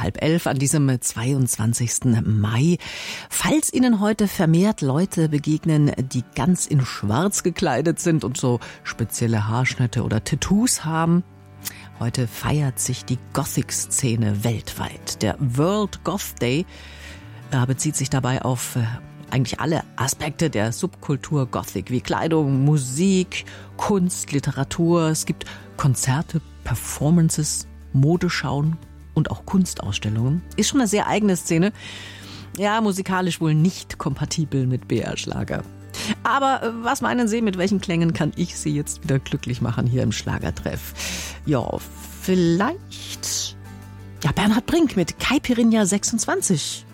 10:30 an diesem 22. Mai. Falls Ihnen heute vermehrt Leute begegnen, die ganz in Schwarz gekleidet sind und so spezielle Haarschnitte oder Tattoos haben, heute feiert sich die Gothic-Szene weltweit. Der World Goth Day bezieht sich dabei auf eigentlich alle Aspekte der Subkultur Gothic, wie Kleidung, Musik, Kunst, Literatur. Es gibt Konzerte, Performances, Modeschauen und auch Kunstausstellungen. Ist schon eine sehr eigene Szene. Ja, musikalisch wohl nicht kompatibel mit BR-Schlager. Aber was meinen Sie, mit welchen Klängen kann ich Sie jetzt wieder glücklich machen hier im Schlagertreff? Ja, vielleicht Bernhard Brink mit Caipirinha 26.